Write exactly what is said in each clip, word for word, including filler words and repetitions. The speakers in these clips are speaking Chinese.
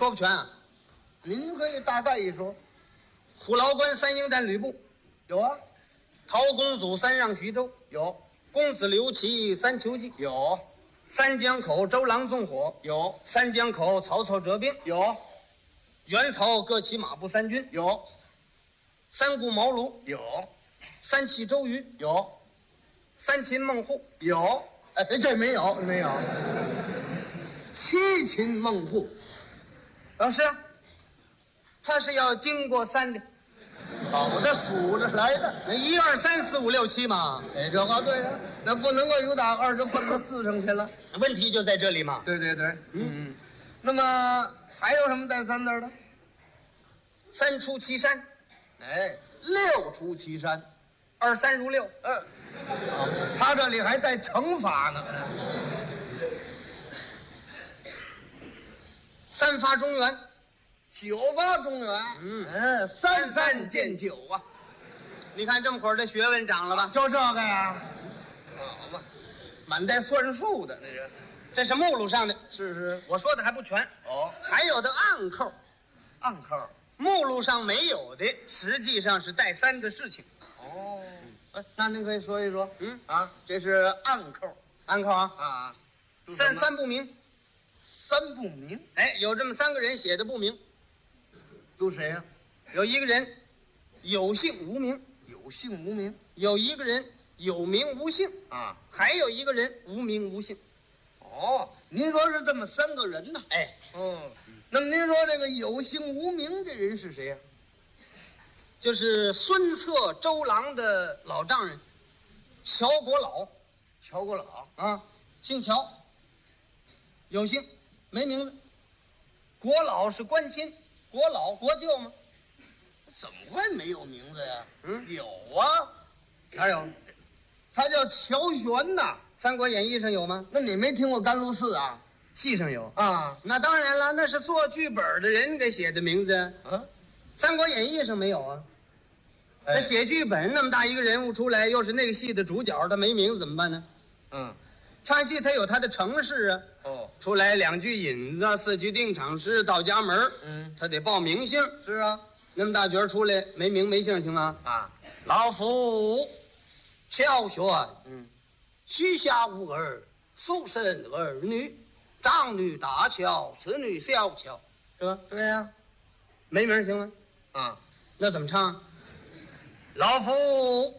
说不全啊。 您可以大概一说。 虎牢关三英战吕布， 有啊， 陶公祖三让徐州， 有公子刘琦三求计， 有三江口周郎纵火， 有三江口曹操折兵， 有袁曹各起马步三军， 有三顾茅庐， 有三气周瑜， 有三擒孟获。 有，哎，这没有没有。七擒孟获， 老师，他是要经过三的， 好的数着来的。 那一二三四五六七嘛。 哎，这话对呀，那不能够由打二就奔到四上去了。 问题就在这里嘛。 对对对，嗯嗯。那么还有什么带三字的？ 三出祁山， 哎，六出祁山， 二三如六。 嗯，他这里还带乘法呢。 三发中原， 九发中原， 嗯嗯，三三见九啊， 你看这么会儿这学问长了吧？ 就这个呀，好嘛，满带算术的那人， 这是目录上的， 是是， 我说的还不全哦， 还有的暗扣， 暗扣， 目录上没有的，实际上是带三的事情。 哦，哎，那您可以说一说， 嗯啊，这是暗扣暗扣啊， 啊， 三三不明。 三不明， 哎，有这么三个人写的不明， 都谁呀？ 有一个人有姓无名， 有姓无名有一个人有名无姓， 啊。 还有一个人无名无姓。 哦，您说是这么三个人呢？ 哎， 哦，那么您说这个有姓无名这人是谁呀？ 就是孙策周郎的老丈人乔国老乔国老， 啊，姓乔，有姓没名字。国老是官亲，国老国舅吗？ 怎么会没有名字呀？ 嗯， 有啊， 哪有？ 他叫乔玄呐。 《三国演义》上有吗？ 那你没听过甘露寺啊？ 戏上有。 啊， 那当然了，那是做剧本的人给写的名字。 嗯， 《三国演义》上没有啊。 哎他写剧本那么大一个人物出来，又是那个戏的主角，他没名字怎么办呢？ 嗯， 唱戏他有他的程式啊。 哦， 出来两句引子，四句定场诗，到家门嗯， 他得报名姓。 是啊， 那么大角出来没名没姓行吗？ 啊， 老夫乔玄， 嗯， 膝下无儿，速生儿女，长女大乔，次女小乔，是吧？ 对呀、 没名行吗？ 啊， 那怎么唱？老夫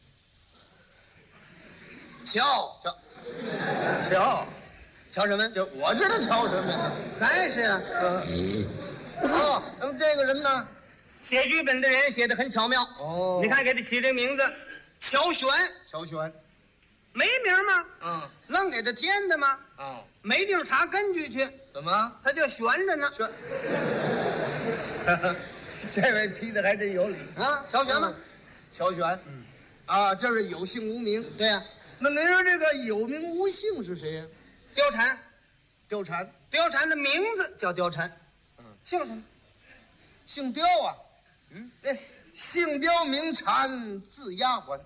乔乔，乔， 乔什么？ 就我知道乔什么呀？ 还是啊， 嗯，哦，那么这个人呢？ 写剧本的人写的很巧妙。 哦你看给他起这名字，乔玄， 乔玄， 没名吗？ 嗯， 愣给他添的吗？ 哦， 没地方查根据去， 怎么？ 他就悬着呢。 玄，这位批的还真有理。 啊，乔玄吗？ 乔玄，嗯，啊，这是有姓无名。 对呀、 那您说这个有名无姓是谁呀？ 貂蝉， 貂蝉， 貂蝉的名字叫貂蝉， 嗯， 姓什么？ 姓刁啊。 嗯， 哎，姓刁名蝉，字丫鬟。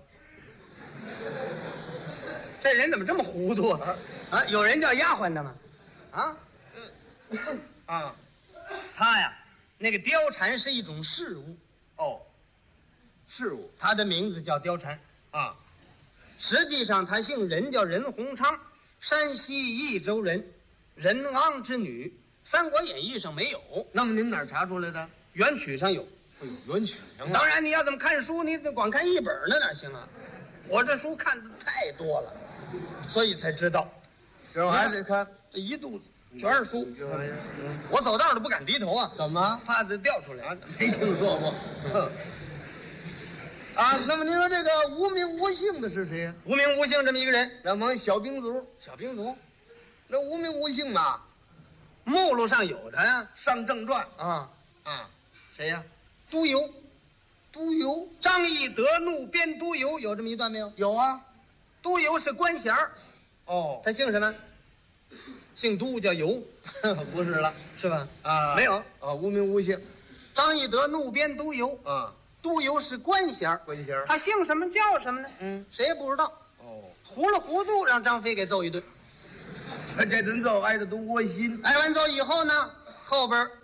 这人怎么这么糊涂啊？啊，有人叫丫鬟的吗？啊， 啊， 他呀，那个貂蝉是一种事物， 哦，事物他的名字叫貂蝉。 啊， 实际上他姓任，叫任洪昌，山西益州人，任昂之女。《三国演义》上没有， 那么您哪儿查出来的？ 元曲上有。 哎呦，元曲上当然，你要怎么看书，你光看一本那哪行啊？我这书看的太多了，所以才知道， 这我还得看这一肚子全是书。 这玩意儿，嗯， 我走道都不敢低头啊， 怎么怕它掉出来。 啊？没听说过。哼啊，那么您说这个无名无姓的是谁呀？ 无名无姓这么一个人， 那么小兵卒， 小兵卒， 那无名无姓嘛， 目录上有他呀。 上正传啊， 啊，谁呀？ 都邮， 都邮张翼得怒鞭都邮，有这么一段没有？ 有啊。 都邮是官衔儿， 哦， 他姓什么？姓都，叫邮， 不是了是吧？ 啊， 没有。 啊，无名无姓张翼得怒鞭都邮， 啊， 都邮是官衔儿， 官衔儿。 他姓什么叫什么呢？ 嗯， 谁也不知道。 哦， 糊里糊涂让张飞给揍一顿。 这这顿揍挨的都窝心。 挨完揍以后呢，后边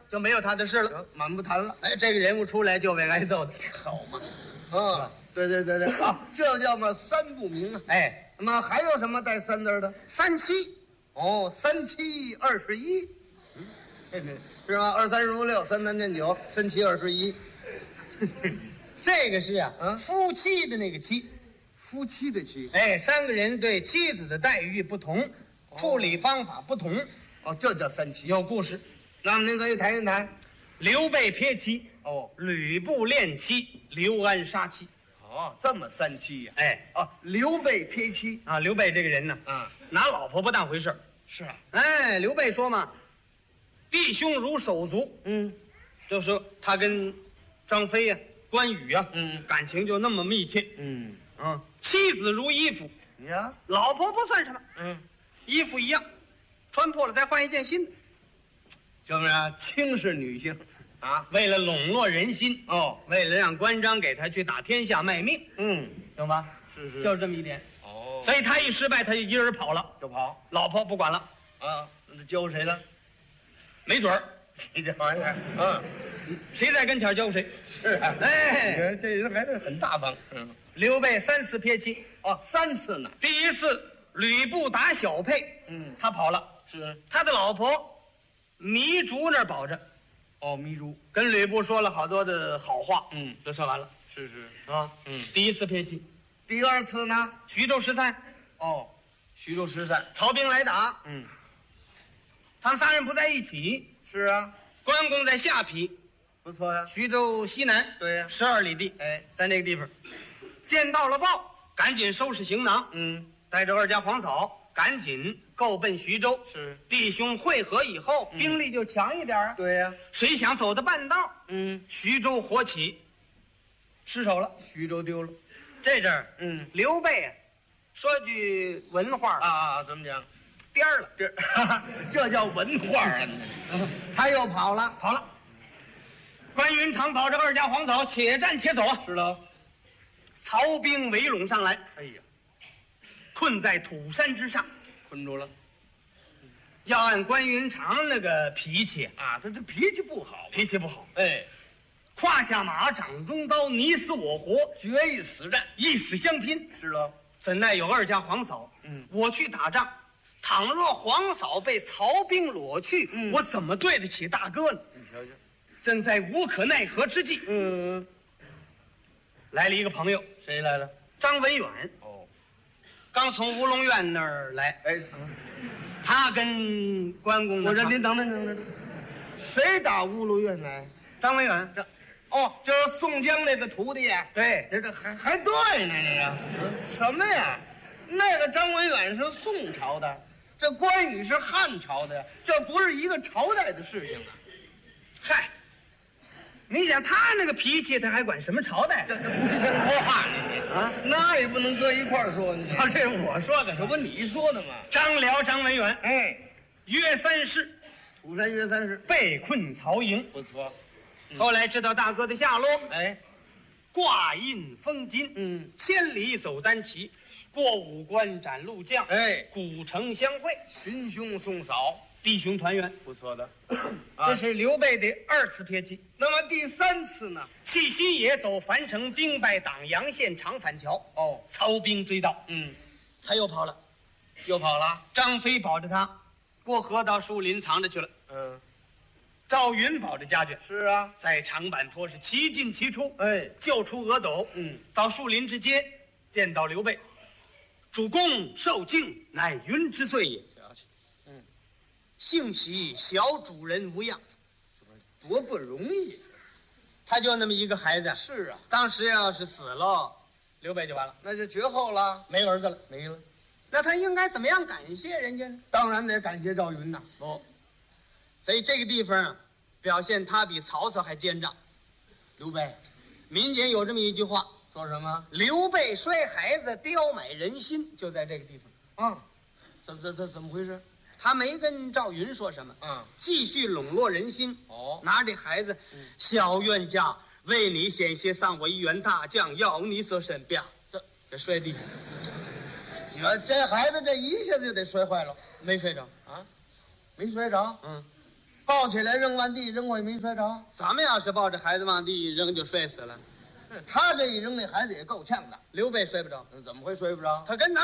就没有他的事了。 行，满不谈了。 哎，这个人物出来就为挨揍的。 好嘛，啊，对对对对啊，这叫嘛三不明啊。 哎， 那么还有什么带三字的？ 三七， 哦，三七二十一，这个是吧？二三十五六，三三见九，三七二十一。 这个是啊， 嗯夫妻的那个妻。 夫妻的妻。 哎，三个人对妻子的待遇不同，处理方法不同， 哦，这叫三七。 有故事。 那么您可以谈一谈。 刘备撇妻， 哦吕布恋妻，刘安杀妻。 哦，这么三七呀、 哎， 哦，刘备撇妻。 啊，刘备这个人呢， 啊， 拿老婆不当回事儿。 是啊。 哎，刘备说嘛，弟兄如手足， 嗯就说他跟张飞呀、关羽呀、 嗯感情就那么密切。 嗯， 嗯，妻子如衣服， 你呀， 老婆不算什么， 嗯， 衣服一样，穿破了再换一件新的。 就是啊，轻视女性，啊， 为了笼络人心， 哦， 为了让关张给他去打天下卖命， 嗯， 懂吧？ 是是， 就是这么一点。 哦， 所以他一失败，他就一人跑了， 就跑老婆不管了， 啊，那交谁了？ 没准儿你这玩意儿，嗯， 谁在跟前交谁。 是啊，你哎， 看这人还是很大方，嗯， 刘备三次撇妻， 哦，三次呢， 第一次吕布打小沛， 嗯， 他跑了， 是， 他的老婆糜竺那儿保着， 哦，糜竺， 跟吕布说了好多的好话， 嗯， 就说完了， 是是， 是吧？ 嗯， 第一次撇妻， 第二次呢？ 徐州十三， 哦，徐州十三， 曹兵来打， 嗯， 他们仨人不在一起， 是啊， 关公在下邳， 不错呀， 徐州西南， 对呀， 十二里地， 哎， 在那个地方，见到了报，赶紧收拾行囊， 嗯， 带着二家黄嫂，赶紧够奔徐州。 是， 弟兄会合以后， 嗯兵力就强一点啊。 对呀， 谁想走到半道， 嗯， 徐州火起，失手了。 徐州丢了， 这阵儿， 嗯， 刘备啊，说句文话啊啊，怎么讲？ 颠儿了， 这这叫文化啊！他又跑了， 跑了。关云长保着二家黄嫂，且战且走啊！ 是喽。 曹兵围拢上来， 哎呀， 困在土山之上。 困住了要按关云长那个脾气， 啊！他这脾气不好， 脾气不好， 哎， 胯下马，掌中刀，你死我活， 决一死战。 一死相拼。 是喽， 怎奈有二家黄嫂， 嗯我去打仗，倘若黄嫂被曹兵裸去， 嗯我怎么对得起大哥呢？ 你瞧瞧， 正在无可奈何之际， 嗯， 来了一个朋友， 谁来了？ 张文远， 哦， 刚从乌龙院那儿来， 哎， 他跟关公呢， 我说您等等等等，谁打乌鲁院来？ 张文远， 这，哦，就是宋江那个徒弟呀。 对， 这这还还对呢，这个什么呀？那个张文远是宋朝的，这关羽是汉朝的呀，这不是一个朝代的事情啊。 嗨，你想他那个脾气，他还管什么朝代？ 这这不像话呢，你啊， 那也不能搁一块儿说你。 啊，这是我说的， 这不你说的吗？ 张辽、张文远哎， 约三世， 土山约三世， 被困曹营。 不错。 后来知道大哥的下落， 哎， 挂印封金， 嗯， 千里走单骑，过五关斩六将， 哎， 古城相会， 寻兄送嫂， 弟兄团圆。 不错的。 这是刘备的二次撇妻。 那么第三次呢？ 弃新野走樊城，兵败党阳县长反桥。 哦， 曹兵追到， 嗯， 他又跑了。 又跑了。 张飞保着他，过河到树林藏着去了。 嗯， 赵云保着家眷， 是啊。 在长坂坡是齐进齐出， 哎， 救出阿斗。 嗯， 到树林之间，见到刘备，主公受敬，乃云之罪也。 瞧瞧，嗯， 幸喜小主人无恙。 多不容易。 他就那么一个孩子， 是啊， 当时要是死了，刘备就完了， 那就绝后了， 没儿子了。 没了。 那他应该怎么样感谢人家呢？ 当然得感谢赵云呐。 哦，所以这个地方啊，表现他比曹操还奸诈。 刘备民间有这么一句话， 说什么？ 刘备摔孩子，刁买人心，就在这个地方。 啊，怎么怎怎怎么回事？ 他没跟赵云说什么， 啊， 继续笼络人心。 哦， 拿这孩子，小冤家，为你险些丧我一员大将，要你所审。啪，这这摔地上， 你看这孩子这一下子就得摔坏了没摔着。 啊，没摔着。 嗯， 抱起来扔完地，扔过也没摔着。 咱们要是抱着孩子往地一扔，就摔死了。 他这一扔，那孩子也够呛的。 刘备摔不着， 怎么会摔不着？ 他跟咱